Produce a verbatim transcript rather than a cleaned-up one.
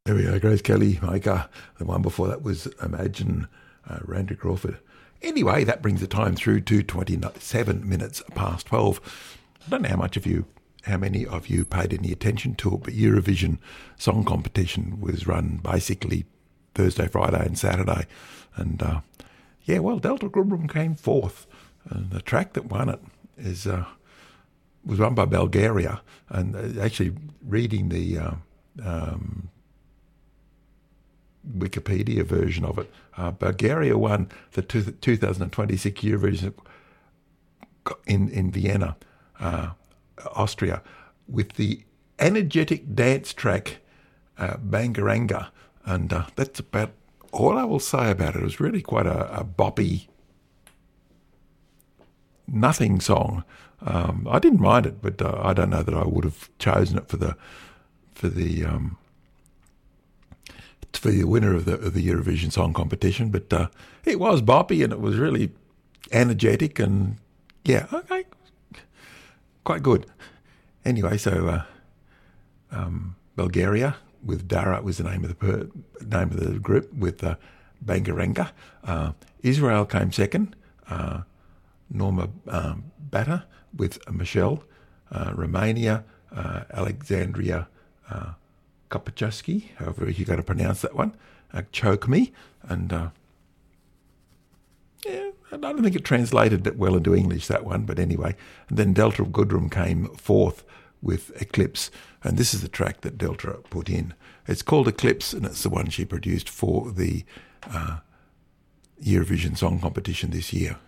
There we go, Grace Kelly, Maker. The one before that was Imagine, uh, Randy Crawford. Anyway, that brings the time through to twenty-seven minutes past twelve. I don't know how much of you, how many of you paid any attention to it, but Eurovision Song Competition was run basically Thursday, Friday and Saturday. And uh, yeah, well, Delta Goodrum came fourth. And the track that won it is uh, was run by Bulgaria. And uh, actually reading the uh, um, Wikipedia version of it, uh, Bulgaria won the two, two thousand twenty-six Eurovision in, in Vienna, uh, Austria, with the energetic dance track uh, Bangaranga. And uh, that's about all I will say about it. It was really quite a, a boppy, nothing song. Um, I didn't mind it, but uh, I don't know that I would have chosen it for the for the um, for the winner of the of the Eurovision Song Competition. But uh, it was boppy and it was really energetic and yeah, okay, quite good. Anyway, so uh, um, Bulgaria with Dara was the name of the per, name of the group with uh, Bangaranga. Uh, Israel came second. Uh, Norma um, Batter with Michelle. Uh, Romania, uh, Alexandria uh, Kopachevsky, however you got to pronounce that one. Uh, Choke Me. And uh, yeah, I don't think it translated that well into English, that one, but anyway. And then Delta Goodrum came fourth with Eclipse, and this is the track that Delta put in. It's called Eclipse, and it's the one she produced for the uh, Eurovision Song Competition this year.